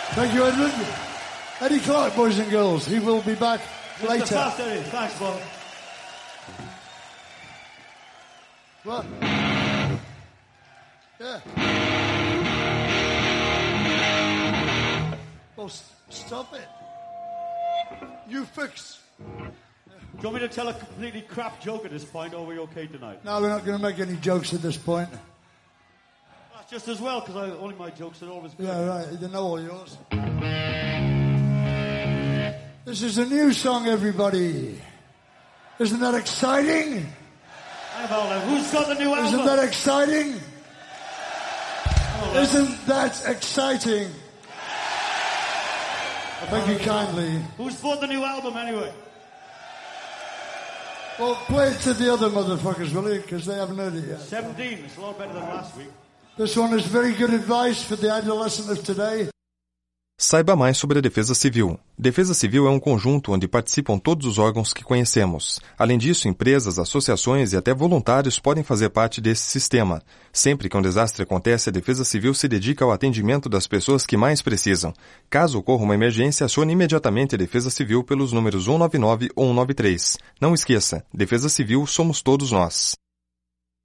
Thank you, Edmund. Eddie Clark, boys and girls. He will be back later. Fast, Eddie. Thanks, Bob. What? Yeah. Well, stop it. You fix. Do you want me to tell a completely crap joke at this point, or are we okay tonight? No, we're not going to make any jokes at this point. That's just as well, because only my jokes are always good. Yeah, right. You know all yours. This is a new song, everybody. Isn't that exciting? Who's got the new album? Isn't that exciting? Isn't that exciting? Thank you kindly. Who's bought the new album anyway? Well, play it to the other motherfuckers, will you? Because they haven't heard it yet. 17. It's a lot better than last week. This one is very good advice for the adolescent of today. Saiba mais sobre a Defesa Civil. Defesa Civil é um conjunto onde participam todos os órgãos que conhecemos. Além disso, empresas, associações e até voluntários podem fazer parte desse sistema. Sempre que um desastre acontece, a Defesa Civil se dedica ao atendimento das pessoas que mais precisam. Caso ocorra uma emergência, acione imediatamente a Defesa Civil pelos números 199 ou 193. Não esqueça, Defesa Civil somos todos nós.